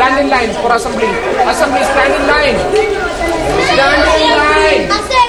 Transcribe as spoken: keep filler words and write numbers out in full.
Stand in line for assembly. Assembly, stand in line. Stand in line.